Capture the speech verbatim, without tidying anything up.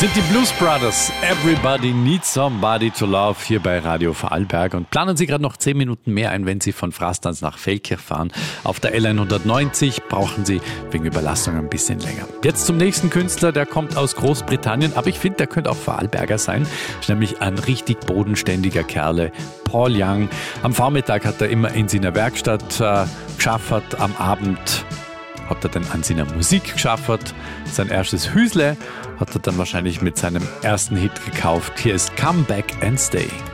Sind die Blues Brothers. Everybody needs somebody to love hier bei Radio Vorarlberg. Und planen Sie gerade noch zehn Minuten mehr ein, wenn Sie von Frastanz nach Feldkirch fahren. Auf der L hundertneunzig brauchen Sie wegen Überlastung ein bisschen länger. Jetzt zum nächsten Künstler, der kommt aus Großbritannien. Aber ich finde, der könnte auch Vorarlberger sein. Ist nämlich ein richtig bodenständiger Kerle. Paul Young. Am Vormittag hat er immer in seiner Werkstatt äh, geschafft, am Abend hat er dann an seiner Musik geschafft. Sein erstes Hüsle hat er dann wahrscheinlich mit seinem ersten Hit gekauft. Hier ist Come Back and Stay.